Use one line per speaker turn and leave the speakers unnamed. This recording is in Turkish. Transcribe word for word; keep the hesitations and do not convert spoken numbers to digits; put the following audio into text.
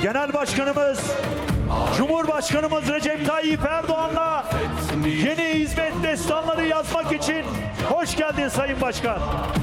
Genel Başkanımız Cumhurbaşkanımız Recep Tayyip Erdoğan'la yeni hizmet destanları yazmak için hoş geldin Sayın Başkan.